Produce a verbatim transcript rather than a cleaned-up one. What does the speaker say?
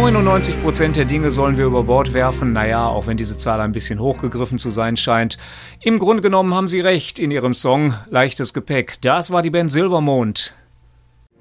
neunundneunzig Prozent der Dinge sollen wir über Bord werfen. Naja, auch wenn diese Zahl ein bisschen hochgegriffen zu sein scheint. Im Grunde genommen haben sie recht in ihrem Song Leichtes Gepäck. Das war die Band Silbermond.